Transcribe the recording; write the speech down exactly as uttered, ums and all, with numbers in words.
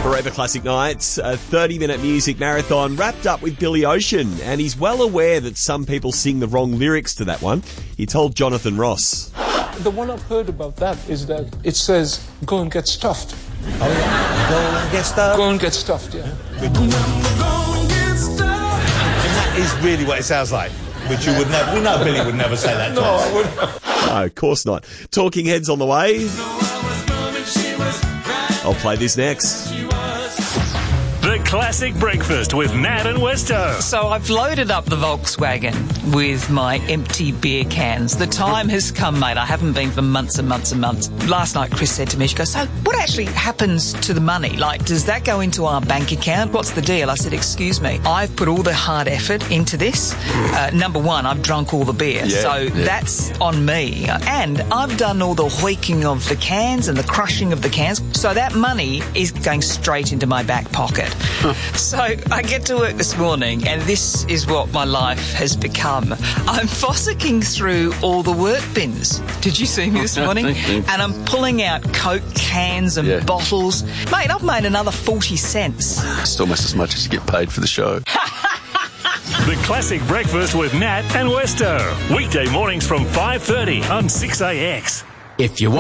Forever Classic Nights, a thirty-minute music marathon wrapped up with Billy Ocean, and he's well aware that some people sing the wrong lyrics to that one. He told Jonathan Ross. The one I've heard about that is that it says, go and get stuffed. Oh, yeah. Go and get stuffed. Go and get stuffed, yeah. And that is really what it sounds like, which you would never... We know Billy would never say that to No, us. I wouldn't. No, of course not. Talking Heads on the way. I'll play this next. The Classic Breakfast with Nat and Westo. So I've loaded up the Volkswagen with my empty beer cans. The time has come, mate. I haven't been for months and months and months. Last night, Chris said to me, she goes, so what actually happens to the money? Like, does that go into our bank account? What's the deal? I said, excuse me, I've put all the hard effort into this. Uh, number one, I've drunk all the beer. Yeah, so yeah. that's on me. And I've done all the hoiking of the cans and the crushing of the cans. So that money is going straight into my back pocket. So I get to work this morning and this is what my life has become. I'm fossicking through all the work bins. Did you see me this morning? And I'm pulling out Coke cans and Yeah. bottles. Mate, I've made another forty cents. It's almost as much as you get paid for the show. The Classic Breakfast with Nat and Westo. Weekday mornings from five thirty on six A X. If you want